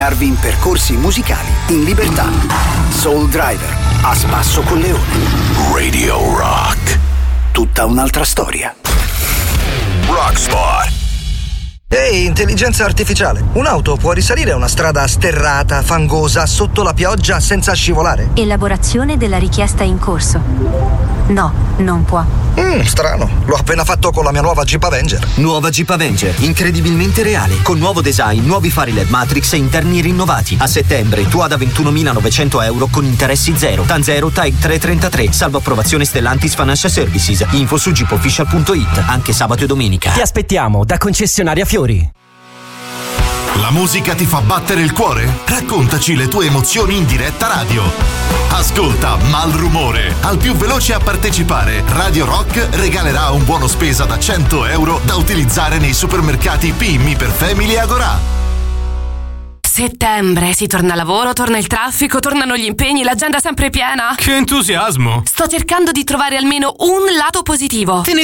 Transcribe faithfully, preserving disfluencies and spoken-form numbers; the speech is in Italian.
in percorsi musicali in libertà. Soul Driver, a spasso con Leone. Radio Rock. Tutta un'altra storia. Rockspot. Ehi, intelligenza artificiale, un'auto può risalire una strada sterrata, fangosa, sotto la pioggia, senza scivolare? Elaborazione della richiesta in corso. No, non può. Mmm, strano. L'ho appena fatto con la mia nuova Jeep Avenger. Nuova Jeep Avenger, incredibilmente reale, con nuovo design, nuovi fari L E D Matrix e interni rinnovati. A settembre, tu ad ventunomilanovecento euro con interessi zero. Tan zero Tag trecentotrentatré, salvo approvazione Stellantis Financial Services. Info su jeep official punto it, anche sabato e domenica. Ti aspettiamo da concessionaria Fiori. La musica ti fa battere il cuore? Raccontaci le tue emozioni in diretta radio. Ascolta Malrumore. Al più veloce a partecipare, Radio Rock regalerà un buono spesa da cento euro da utilizzare nei supermercati P M I per Family e Agorà. Settembre, si torna a lavoro, torna il traffico, tornano gli impegni, l'agenda sempre piena. Che entusiasmo! Sto cercando di trovare almeno un lato positivo. Te ne